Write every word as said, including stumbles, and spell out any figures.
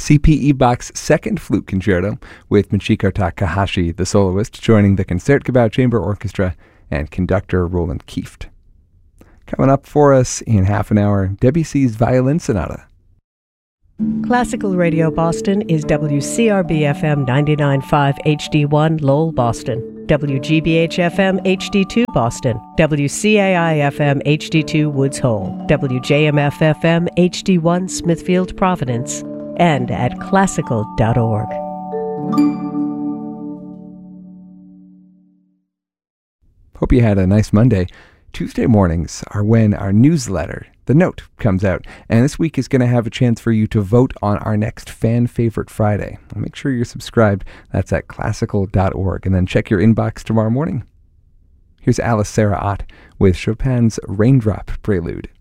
C P E Bach's Second Flute Concerto with Michiko Takahashi, the soloist, joining the Concertgebouw Chamber Orchestra and conductor Roland Kieft. Coming up for us in half an hour, Debussy's Violin Sonata. Classical Radio Boston is W C R B F M ninety-nine point five H D one Lowell, Boston, W G B H F M H D two Boston, W C A I F M H D two Woods Hole, W J M F F M H D one Smithfield, Providence, and at classical dot org. Hope you had a nice Monday. Tuesday mornings are when our newsletter, The Note, comes out, and this week is going to have a chance for you to vote on our next Fan Favorite Friday. Make sure you're subscribed. That's at classical dot org, and then check your inbox tomorrow morning. Here's Alice Sarah Ott with Chopin's Raindrop Prelude.